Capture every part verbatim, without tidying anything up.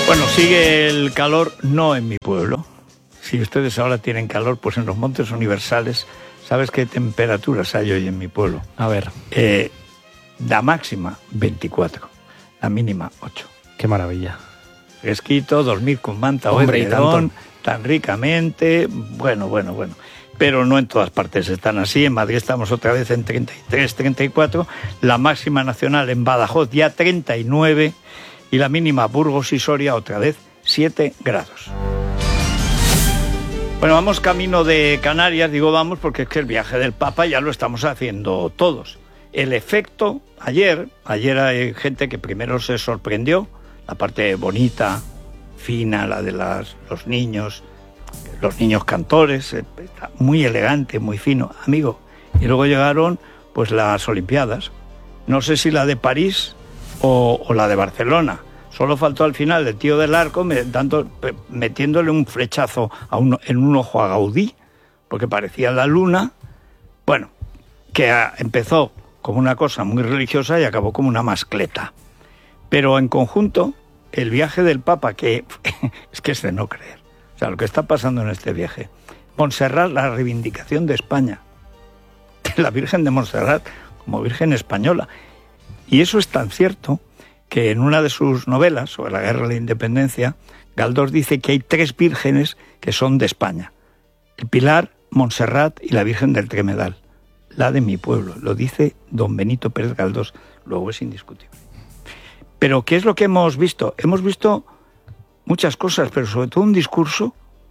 Bueno, sigue el calor, no en mi pueblo. Si ustedes ahora tienen calor, pues en los Montes Universales, ¿sabes qué temperaturas hay hoy en mi pueblo? A ver. Eh, la máxima, veinticuatro. La mínima, ocho. Qué maravilla. Fresquito, dormir con manta o Hombre, edredón, tan ricamente. Bueno, bueno, bueno. Pero no en todas partes están así. En Madrid estamos otra vez en treinta y tres, treinta y cuatro. La máxima nacional en Badajoz ya treinta y nueve. Y la mínima Burgos y Soria otra vez siete grados. Bueno, vamos camino de Canarias. Digo vamos porque es que el viaje del Papa ya lo estamos haciendo todos. El efecto, ayer, ayer hay gente que primero se sorprendió, la parte bonita, fina, la de las, los niños, los niños cantores, muy elegante, muy fino, amigo. Y luego llegaron pues las Olimpiadas, no sé si la de París o, o la de Barcelona. Solo faltó al final el tío del arco me, dando, metiéndole un flechazo a un, en un ojo a Gaudí, porque parecía la luna. Bueno, que a, empezó como una cosa muy religiosa y acabó como una mascleta. Pero en conjunto, el viaje del Papa, que es que es de no creer. O sea, lo que está pasando en este viaje. Montserrat, la reivindicación de España. De la Virgen de Montserrat como Virgen española. Y eso es tan cierto que en una de sus novelas, sobre la Guerra de la Independencia, Galdós dice que hay tres vírgenes que son de España. El Pilar, Montserrat y la Virgen del Tremedal. La de mi pueblo, lo dice don Benito Pérez Galdós, luego es indiscutible. Pero ¿qué es lo que hemos visto? Hemos visto muchas cosas, pero sobre todo un discurso.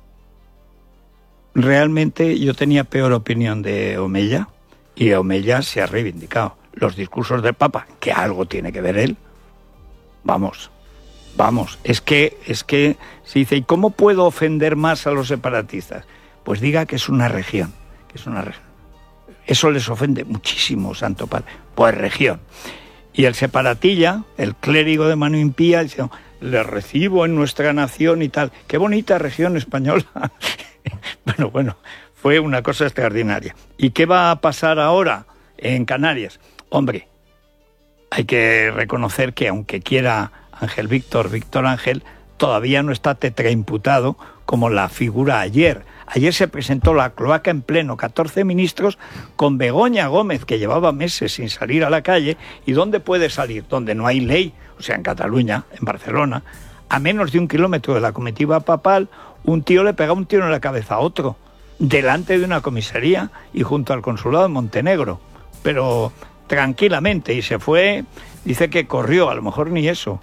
Realmente yo tenía peor opinión de Omeya, y Omeya se ha reivindicado. Los discursos del Papa, que algo tiene que ver él, vamos, vamos, es que, es que se dice, ¿y cómo puedo ofender más a los separatistas? Pues diga que es una región, que es una región. Eso les ofende muchísimo, Santo Padre, pues región. Y el separatilla, el clérigo de mano impía, dice, le recibo en nuestra nación y tal. Qué bonita región española. Bueno, bueno, fue una cosa extraordinaria. ¿Y qué va a pasar ahora en Canarias? Hombre, hay que reconocer que aunque quiera Ángel Víctor, Víctor Ángel, todavía no está tetraimputado como la figura ayer. Ayer se presentó la cloaca en pleno, catorce ministros, con Begoña Gómez, que llevaba meses sin salir a la calle. ¿Y dónde puede salir? Donde no hay ley, o sea, en Cataluña, en Barcelona. A menos de un kilómetro de la comitiva papal, un tío le pega un tiro en la cabeza a otro, delante de una comisaría y junto al consulado de Montenegro. Pero tranquilamente, y se fue, dice que corrió, a lo mejor ni eso,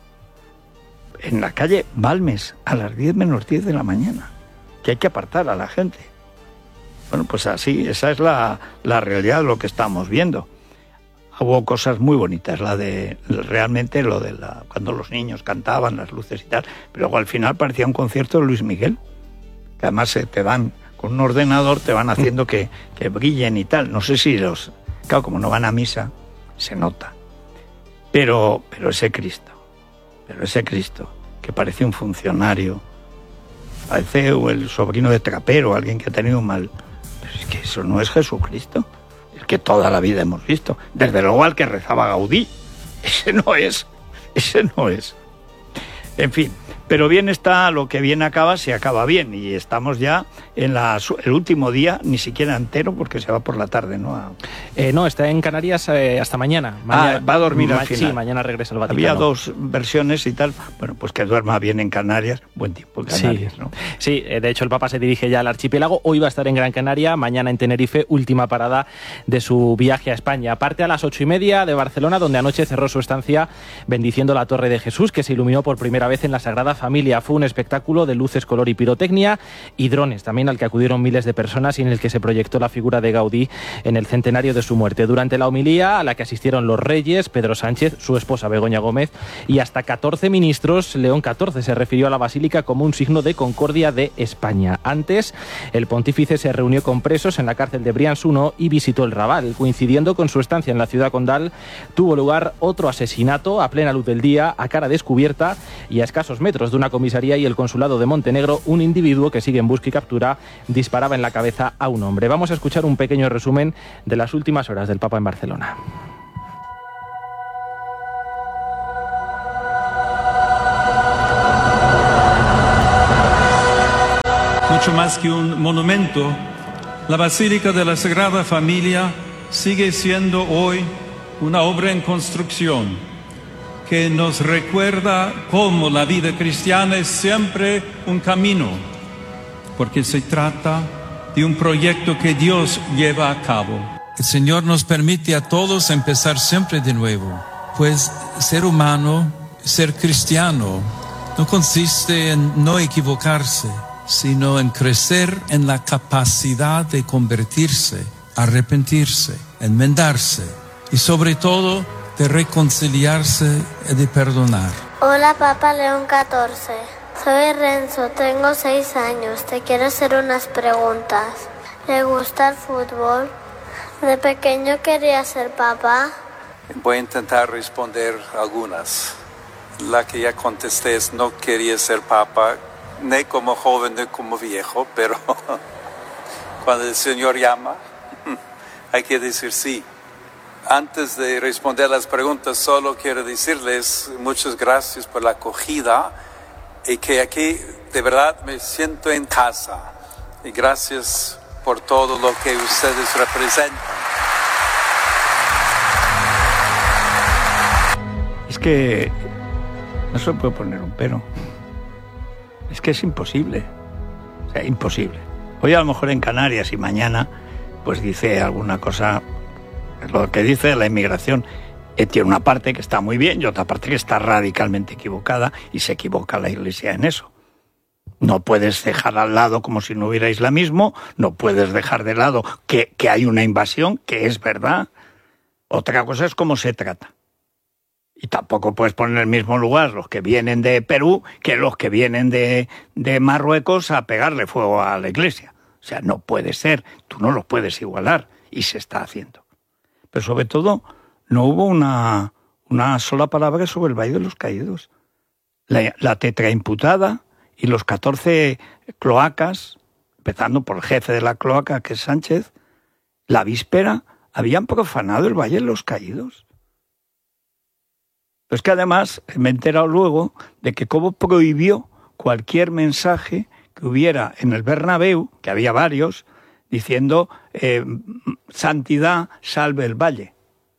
en la calle Balmes, a las diez menos diez de la mañana, que hay que apartar a la gente. Bueno, pues así, esa es la, la realidad de lo que estamos viendo. Hubo cosas muy bonitas, la de realmente lo de la, cuando los niños cantaban, las luces y tal, pero luego al final parecía un concierto de Luis Miguel, que además se te van, con un ordenador te van haciendo que, que brillen y tal. No sé si los... Claro, como no van a misa, se nota. Pero, pero ese Cristo, pero ese Cristo, que parece un funcionario, parece el sobrino de trapero, alguien que ha tenido un mal... Pero es que eso no es Jesucristo. Es que toda la vida hemos visto. Desde luego al que rezaba Gaudí. Ese no es. Ese no es. En fin. Pero bien está, lo que bien acaba, se acaba bien. Y estamos ya en la, el último día, ni siquiera entero, porque se va por la tarde, ¿no? A... Eh, no, está en Canarias eh, hasta mañana. mañana. Ah, va a dormir ma- al final. Sí, mañana regresa al Vaticano. Había dos versiones y tal. Bueno, pues que duerma bien en Canarias. Buen tiempo en Canarias, sí. ¿no? Sí, de hecho el Papa se dirige ya al archipiélago. Hoy va a estar en Gran Canaria, mañana en Tenerife, última parada de su viaje a España. Parte a las ocho y media de Barcelona, donde anoche cerró su estancia bendiciendo la Torre de Jesús, que se iluminó por primera vez en la Sagrada Familia. Fue un espectáculo de luces, color y pirotecnia, y drones también, al que acudieron miles de personas y en el que se proyectó la figura de Gaudí en el centenario de su muerte. Durante la homilía, a la que asistieron los reyes, Pedro Sánchez, su esposa Begoña Gómez y hasta catorce ministros, León catorce se refirió a la basílica como un signo de concordia de España. Antes, el pontífice se reunió con presos en la cárcel de Brians uno y visitó el Raval. Coincidiendo con su estancia en la ciudad condal, tuvo lugar otro asesinato a plena luz del día, a cara descubierta y a escasos metros de una comisaría y el consulado de Montenegro. Un individuo que sigue en busca y captura disparaba en la cabeza a un hombre. Vamos a escuchar un pequeño resumen de las últimas horas del Papa en Barcelona. mucho más que un monumento, la Basílica de la Sagrada Familia sigue siendo hoy una obra en construcción que nos recuerda cómo la vida cristiana es siempre un camino, porque se trata de un proyecto que Dios lleva a cabo. El Señor nos permite a todos empezar siempre de nuevo, pues ser humano, ser cristiano, no consiste en no equivocarse, sino en crecer en la capacidad de convertirse, arrepentirse, enmendarse y sobre todo de reconciliarse y de perdonar. Hola, Papa León catorce. Soy Renzo, tengo seis años. Te quiero hacer unas preguntas. ¿Le gusta el fútbol? ¿De pequeño quería ser papá? Voy a intentar responder algunas. La que ya contesté es no quería ser papa, ni como joven ni como viejo, pero cuando el Señor llama, hay que decir sí. Antes de responder las preguntas, solo quiero decirles muchas gracias por la acogida y que aquí de verdad me siento en casa. Y gracias por todo lo que ustedes representan. Es que no se puede poner un pero. Es que es imposible. O sea, imposible. Hoy a lo mejor en Canarias y mañana pues dice alguna cosa, lo que dice de la inmigración, eh, tiene una parte que está muy bien y otra parte que está radicalmente equivocada, y se equivoca la Iglesia en eso. No puedes dejar al lado como si no hubiera islamismo, no puedes dejar de lado que, que hay una invasión, que es verdad. Otra cosa es cómo se trata. Y tampoco puedes poner en el mismo lugar los que vienen de Perú que los que vienen de, de Marruecos a pegarle fuego a la Iglesia. O sea, no puede ser, tú no los puedes igualar, y se está haciendo. Pero sobre todo, no hubo una, una sola palabra sobre el Valle de los Caídos. La, la tetraimputada y los catorce cloacas, empezando por el jefe de la cloaca, que es Sánchez, la víspera habían profanado el Valle de los Caídos. Pero es que además me he enterado luego de que Cobo prohibió cualquier mensaje que hubiera en el Bernabéu, que había varios, diciendo eh, santidad salve el valle.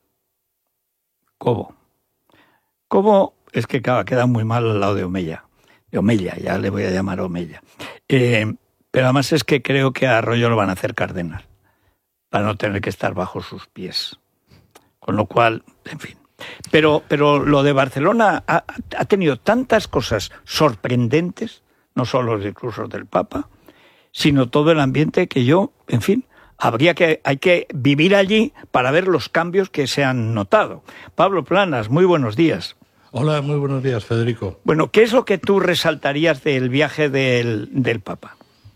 Cobo. Cobo es que claro, queda muy mal al lado de Omeya. De Omeya, ya le voy a llamar Omeya. Eh, pero además es que creo que a Arroyo lo van a hacer cardenal, para no tener que estar bajo sus pies. Con lo cual, en fin. Pero, pero lo de Barcelona ha, ha tenido tantas cosas sorprendentes, no solo los discursos del Papa, sino todo el ambiente que yo, en fin, habría que, hay que vivir allí para ver los cambios que se han notado. Pablo Planas, muy buenos días. Hola, muy buenos días, Federico. Bueno, ¿qué es lo que tú resaltarías del viaje del, del Papa?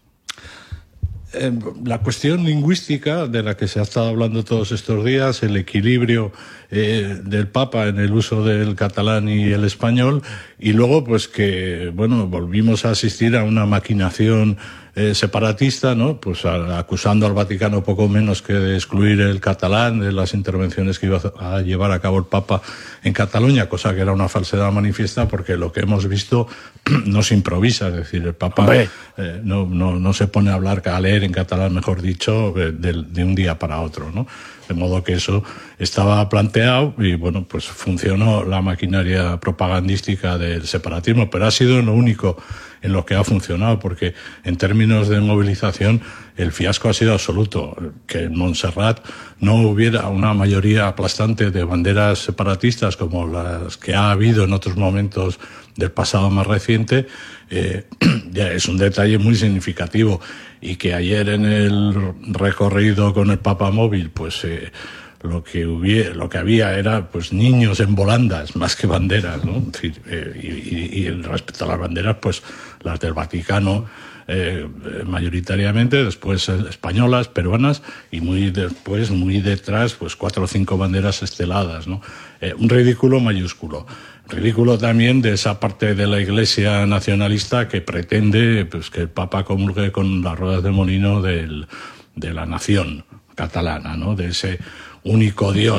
Eh, la cuestión lingüística de la que se ha estado hablando todos estos días, el equilibrio eh, del Papa en el uso del catalán y el español, y luego pues que, bueno, volvimos a asistir a una maquinación eh, separatista, ¿no? Pues a, acusando al Vaticano poco menos que de excluir el catalán de las intervenciones que iba a llevar a cabo el Papa en Cataluña, cosa que era una falsedad manifiesta, porque lo que hemos visto no se improvisa, es decir, el Papa eh, no, no, no se pone a hablar, a leer en catalán, mejor dicho, de, de un día para otro, ¿no? De modo que eso estaba planteado y, bueno, pues funcionó la maquinaria propagandística del separatismo, pero ha sido lo único en lo que ha funcionado, porque en términos de movilización el fiasco ha sido absoluto. Que en Montserrat no hubiera una mayoría aplastante de banderas separatistas como las que ha habido en otros momentos del pasado más reciente, eh, ya es un detalle muy significativo. Y que ayer en el recorrido con el Papa móvil, pues eh, lo que hubiera, lo que había era pues niños en volandas más que banderas, ¿no? Es decir, eh, y, y, y respecto a las banderas, pues las del Vaticano eh, mayoritariamente, después españolas, peruanas, y muy después, muy detrás, pues cuatro o cinco banderas esteladas, ¿no? Eh, un ridículo mayúsculo. Ridículo también de esa parte de la Iglesia nacionalista que pretende pues que el Papa comulgue con las ruedas de molino del, de la nación catalana, ¿no? De ese único Dios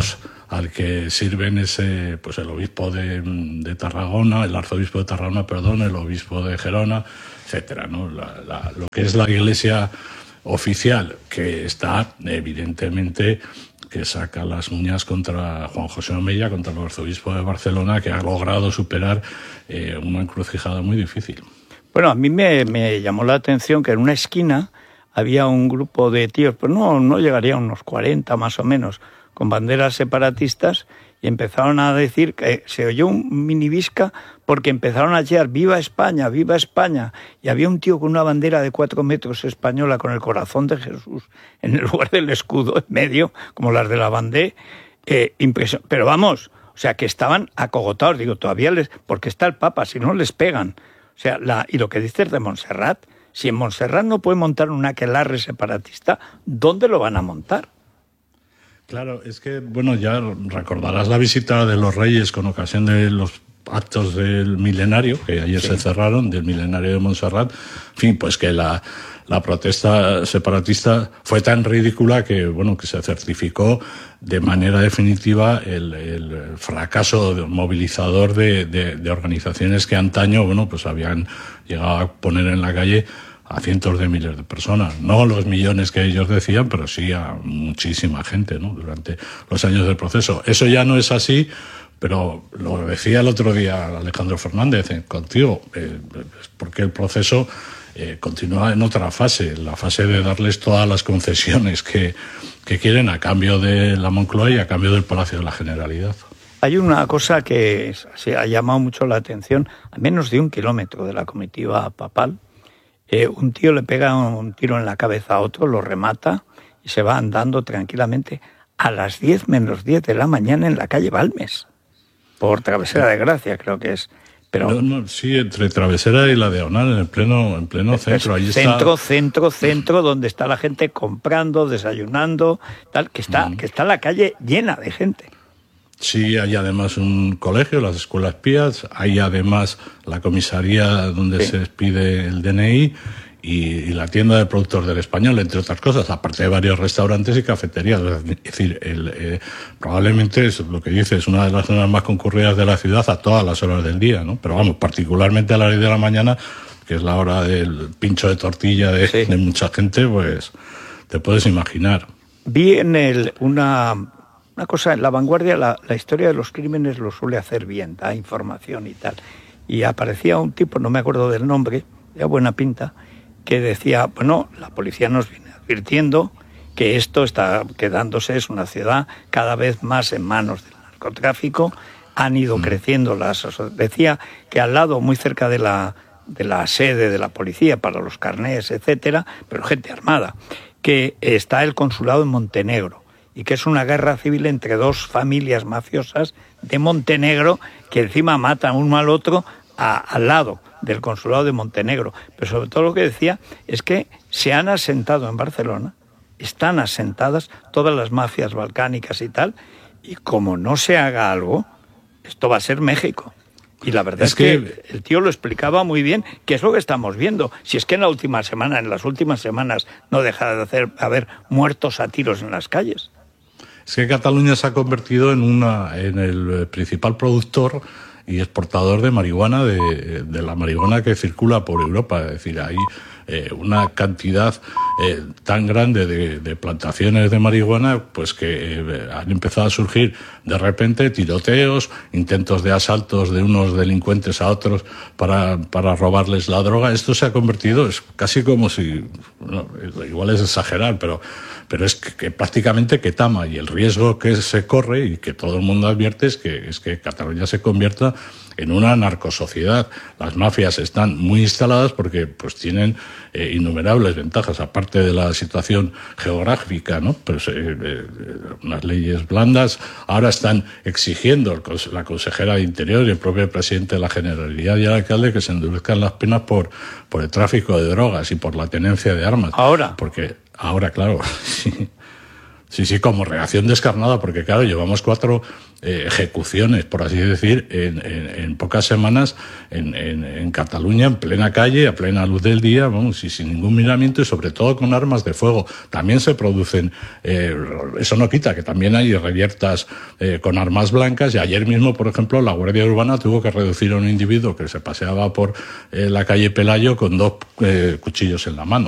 al que sirven ese, pues el obispo de, de Tarragona, el arzobispo de Tarragona, perdón, el obispo de Gerona, etcétera, ¿no? La, la, lo que es la Iglesia oficial, que está evidentemente, que saca las uñas contra Juan José Omella, contra el arzobispo de Barcelona, que ha logrado superar eh, una encrucijada muy difícil. Bueno, a mí me, me llamó la atención que en una esquina había un grupo de tíos, pues no, no llegaría a unos cuarenta más o menos, con banderas separatistas, y empezaron a decir que se oyó un mini visca porque empezaron a chillar ¡viva España, viva España! Y había un tío con una bandera de cuatro metros española con el corazón de Jesús en el lugar del escudo, en medio, como las de la bandera, eh, impresion... pero vamos, o sea, que estaban acogotados, digo, todavía les... porque está el Papa, si no les pegan. O sea, la... y lo que dices de Montserrat, si en Montserrat no puede montar un aquelarre separatista, ¿dónde lo van a montar? Claro, es que, bueno, ya recordarás la visita de los reyes con ocasión de los actos del milenario, que ayer sí. se cerraron, del milenario de Montserrat. En fin, pues que la, la protesta separatista fue tan ridícula que, bueno, que se certificó de manera definitiva el, el fracaso movilizador de, de, de organizaciones que antaño, bueno, pues habían llegado a poner en la calle a cientos de miles de personas, no los millones que ellos decían, pero sí a muchísima gente, ¿no? Durante los años del proceso. Eso ya no es así, pero lo decía el otro día Alejandro Fernández eh, contigo, eh, porque el proceso eh, continúa en otra fase, la fase de darles todas las concesiones que, que quieren a cambio de la Moncloa y a cambio del Palacio de la Generalidad. Hay una cosa que se ha llamado mucho la atención, a menos de un kilómetro de la comitiva papal. Eh, un tío le pega un tiro en la cabeza a otro, lo remata y se va andando tranquilamente a las diez menos diez de la mañana en la calle Balmes, por Travesera de Gracia, creo que es. Pero no, no, sí, entre Travesera y la Diagonal, en el pleno, en pleno centro. Ahí centro, está... centro, centro, donde está la gente comprando, desayunando, tal, que está, mm. que está la calle llena de gente. Sí, hay además un colegio, las escuelas pías, hay además la comisaría donde sí. se expide el D N I y, y la tienda de productos del Español, entre otras cosas, aparte de varios restaurantes y cafeterías. Es decir, el, eh, probablemente es lo que dice, es una de las zonas más concurridas de la ciudad a todas las horas del día, ¿no? Pero vamos, particularmente a las diez de la mañana, que es la hora del pincho de tortilla de, sí. de mucha gente, pues te puedes imaginar. Vi en el una... Una cosa, en La Vanguardia, la, la historia de los crímenes lo suele hacer bien, da información y tal. Y aparecía un tipo, no me acuerdo del nombre, de buena pinta, que decía, bueno, la policía nos viene advirtiendo que esto está quedándose, es una ciudad cada vez más en manos del narcotráfico, han ido creciendo las... Decía que al lado, muy cerca de la, de la sede de la policía, para los carnés, etcétera, pero gente armada, que está el consulado en Montenegro, y que es una guerra civil entre dos familias mafiosas de Montenegro que encima matan uno al otro a, al lado del consulado de Montenegro. Pero sobre todo lo que decía es que se han asentado en Barcelona, están asentadas todas las mafias balcánicas y tal, y como no se haga algo, esto va a ser México. Y la verdad es, es que, que el tío lo explicaba muy bien, que es lo que estamos viendo. Si es que en la última semana, en las últimas semanas, no deja de hacer, haber muertos a tiros en las calles. Es que Cataluña se ha convertido en una en el principal productor y exportador de marihuana, de, de la marihuana que circula por Europa. Es decir, hay eh, una cantidad eh, tan grande de, de plantaciones de marihuana, pues que eh, han empezado a surgir de repente tiroteos, intentos de asaltos de unos delincuentes a otros para, para robarles la droga. Esto se ha convertido, es casi como si, bueno, igual es exagerar, pero pero es que, que prácticamente que tama, y el riesgo que se corre y que todo el mundo advierte es que, es que Cataluña se convierta en una narcosociedad. Las mafias están muy instaladas porque pues tienen eh, innumerables ventajas, aparte de la situación geográfica, ¿no? Pues, eh, eh, unas leyes blandas. Ahora están exigiendo el, la consejera de Interior y el propio presidente de la Generalidad y el alcalde que se endurezcan las penas por, por el tráfico de drogas y por la tenencia de armas. Ahora. Porque ahora, claro, sí. Sí, sí, como reacción descarnada, porque claro, llevamos cuatro eh, ejecuciones, por así decir, en, en, en pocas semanas en, en, en Cataluña, en plena calle, a plena luz del día, vamos, y sin ningún miramiento, y sobre todo con armas de fuego. También se producen, eh, eso no quita que también hay reyertas eh, con armas blancas, y ayer mismo, por ejemplo, la Guardia Urbana tuvo que reducir a un individuo que se paseaba por eh, la calle Pelayo con dos eh, cuchillos en la mano.